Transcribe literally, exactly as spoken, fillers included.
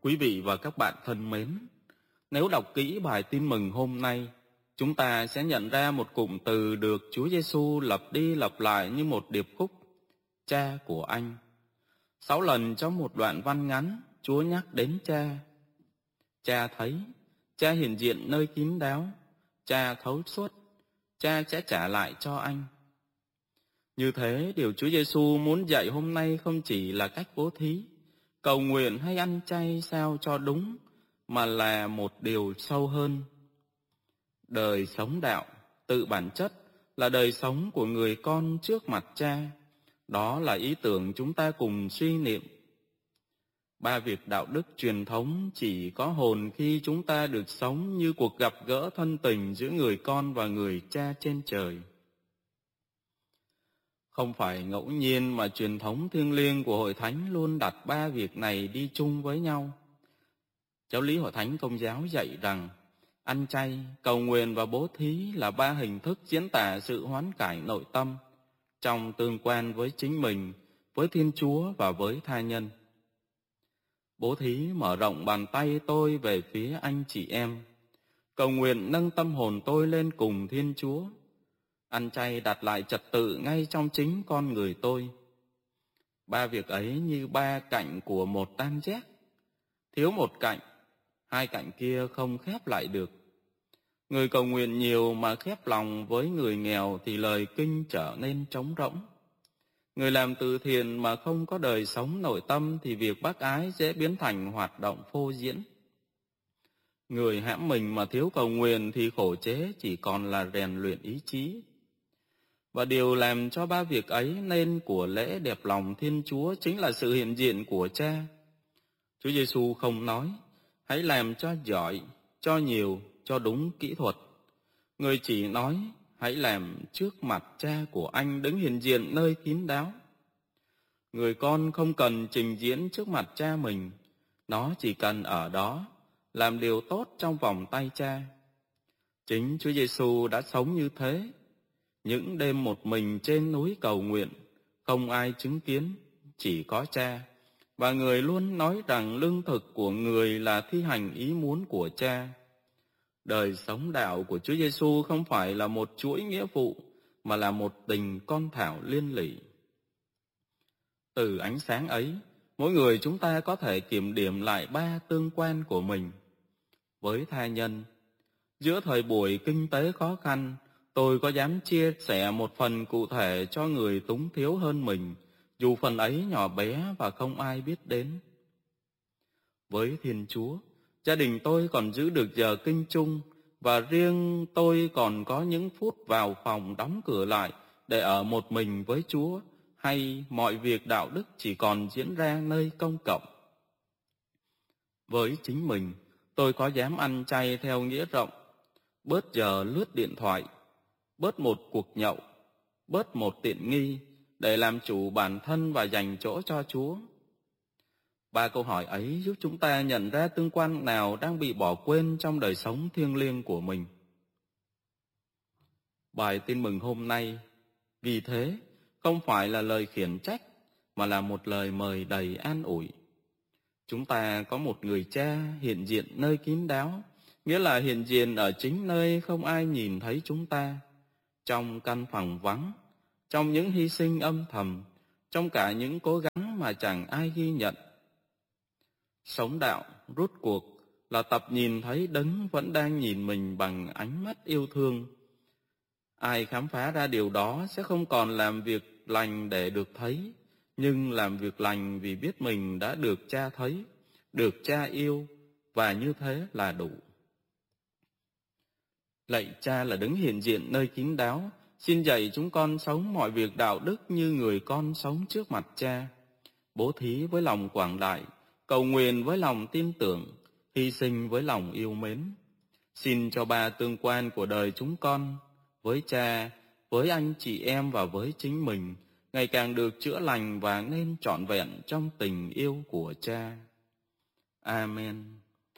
Quý vị và các bạn thân mến, nếu đọc kỹ bài tin mừng hôm nay, chúng ta sẽ nhận ra một cụm từ được Chúa Giêsu lặp đi lặp lại như một điệp khúc: Cha của anh. Sáu lần trong một đoạn văn ngắn, Chúa nhắc đến Cha. Cha thấy, Cha hiện diện nơi kín đáo, Cha thấu suốt, Cha sẽ trả lại cho anh. Như thế, điều Chúa Giêsu muốn dạy hôm nay không chỉ là cách bố thí, cầu nguyện hay ăn chay sao cho đúng, mà là một điều sâu hơn. Đời sống đạo, tự bản chất, là đời sống của người con trước mặt Cha. Đó là ý tưởng chúng ta cùng suy niệm. Ba việc đạo đức truyền thống chỉ có hồn khi chúng ta được sống như cuộc gặp gỡ thân tình giữa người con và người Cha trên trời. Không phải ngẫu nhiên mà truyền thống thiêng liêng của Hội Thánh luôn đặt ba việc này đi chung với nhau. Giáo lý Hội Thánh Công giáo dạy rằng ăn chay, cầu nguyện và bố thí là ba hình thức diễn tả sự hoán cải nội tâm trong tương quan với chính mình, với Thiên Chúa và với tha nhân. Bố thí mở rộng bàn tay tôi về phía anh chị em. Cầu nguyện nâng tâm hồn tôi lên cùng Thiên Chúa. Ăn chay đặt lại trật tự ngay trong chính con người tôi. Ba việc ấy như ba cạnh của một tam giác. Thiếu một cạnh, hai cạnh kia không khép lại được. Người cầu nguyện nhiều mà khép lòng với người nghèo thì lời kinh trở nên trống rỗng. Người làm từ thiện mà không có đời sống nội tâm thì việc bác ái dễ biến thành hoạt động phô diễn. Người hãm mình mà thiếu cầu nguyện thì khổ chế chỉ còn là rèn luyện ý chí. Và điều làm cho ba việc ấy nên của lễ đẹp lòng Thiên Chúa chính là sự hiện diện của Cha. Chúa Giêsu không nói, hãy làm cho giỏi, cho nhiều, cho đúng kỹ thuật. Người chỉ nói, hãy làm trước mặt Cha của anh đứng hiện diện nơi kín đáo. Người con không cần trình diễn trước mặt Cha mình, nó chỉ cần ở đó, làm điều tốt trong vòng tay Cha. Chính Chúa Giêsu đã sống như thế. Những đêm một mình trên núi cầu nguyện, không ai chứng kiến, chỉ có Cha. Và người luôn nói rằng lương thực của người là thi hành ý muốn của Cha. Đời sống đạo của Chúa Giêsu không phải là một chuỗi nghĩa vụ, mà là một tình con thảo liên lỉ. Từ ánh sáng ấy, mỗi người chúng ta có thể kiểm điểm lại ba tương quan của mình. Với tha nhân, giữa thời buổi kinh tế khó khăn, tôi có dám chia sẻ một phần cụ thể cho người túng thiếu hơn mình, dù phần ấy nhỏ bé và không ai biết đến. Với Thiên Chúa, gia đình tôi còn giữ được giờ kinh chung, và riêng tôi còn có những phút vào phòng đóng cửa lại để ở một mình với Chúa, hay mọi việc đạo đức chỉ còn diễn ra nơi công cộng. Với chính mình, tôi có dám ăn chay theo nghĩa rộng, bớt giờ lướt điện thoại, bớt một cuộc nhậu, bớt một tiện nghi để làm chủ bản thân và dành chỗ cho Chúa. Ba câu hỏi ấy giúp chúng ta nhận ra tương quan nào đang bị bỏ quên trong đời sống thiêng liêng của mình. Bài tin mừng hôm nay, vì thế, không phải là lời khiển trách, mà là một lời mời đầy an ủi. Chúng ta có một người Cha hiện diện nơi kín đáo, nghĩa là hiện diện ở chính nơi không ai nhìn thấy chúng ta, trong căn phòng vắng, trong những hy sinh âm thầm, trong cả những cố gắng mà chẳng ai ghi nhận. Sống đạo, rốt cuộc, là tập nhìn thấy Đấng vẫn đang nhìn mình bằng ánh mắt yêu thương. Ai khám phá ra điều đó sẽ không còn làm việc lành để được thấy, nhưng làm việc lành vì biết mình đã được Cha thấy, được Cha yêu, và như thế là đủ. Lạy Cha là Đấng hiện diện nơi kín đáo, xin dạy chúng con sống mọi việc đạo đức như người con sống trước mặt Cha, bố thí với lòng quảng đại, cầu nguyện với lòng tin tưởng, hy sinh với lòng yêu mến. Xin cho ba tương quan của đời chúng con, với Cha, với anh chị em và với chính mình, ngày càng được chữa lành và nên trọn vẹn trong tình yêu của Cha. Amen.